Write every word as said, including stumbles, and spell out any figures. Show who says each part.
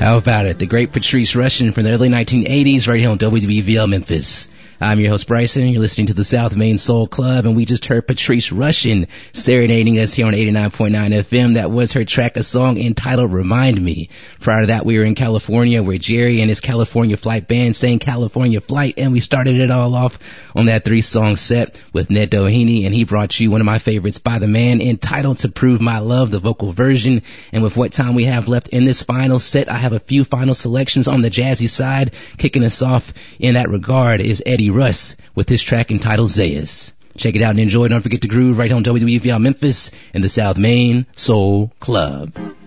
Speaker 1: How about it? The great Patrice Rushen from the early nineteen eighties right here on W B V L Memphis. I'm your host, Bryson. You're listening to the South Main Soul Club, and we just heard Patrice Rushen serenading us here on eighty-nine point nine F M. That was her track, a song entitled Remind Me. Prior to that, we were in California, where Jerry and his California Flight band sang California Flight, and we started it all off on that three-song set with Ned Doheny, and he brought you one of my favorites by the man, entitled To Prove My Love, the vocal version. And with what time we have left in this final set, I have a few final selections on the jazzy side. Kicking us off in that regard is Eddie Russ with his track entitled Zayas. Check it out and enjoy. Don't forget to groove right on W B V L Memphis and the South Main Soul Club.